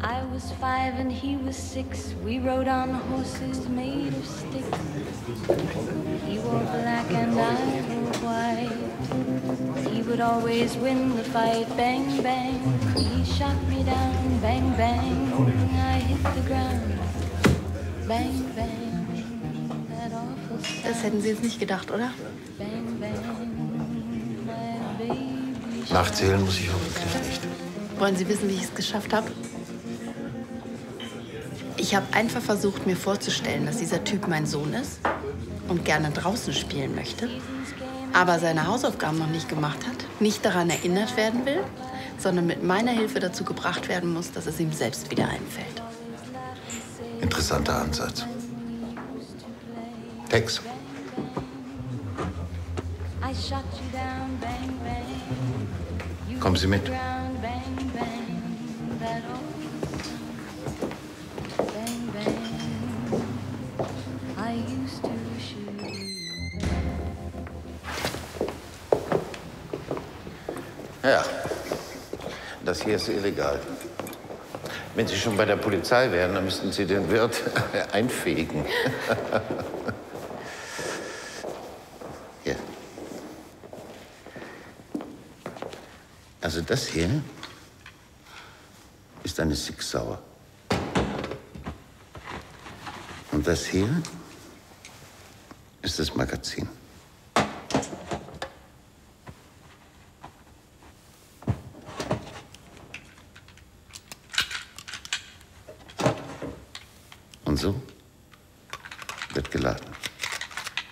I was 5 and he was 6. We rode on horses made of sticks. He wore black and I wore white. He would always win the fight. Bang, bang. He shot me down. Bang, bang. I hit the ground. Bang, bang. That awful sound. Das hätten Sie jetzt nicht gedacht, oder? Bang, bang. My baby. Nachzählen muss ich hoffentlich nicht. Wollen Sie wissen, wie ich es geschafft habe? Ich habe einfach versucht, mir vorzustellen, dass dieser Typ mein Sohn ist und gerne draußen spielen möchte, aber seine Hausaufgaben noch nicht gemacht hat, nicht daran erinnert werden will, sondern mit meiner Hilfe dazu gebracht werden muss, dass es ihm selbst wieder einfällt. Interessanter Ansatz. Tex. Kommen Sie mit. Ja, das hier ist illegal. Wenn Sie schon bei der Polizei wären, dann müssten Sie den Wirt einfegen. Hier. Also das hier ist eine Six Sauer. Und das hier ist das Magazin. Und so wird geladen.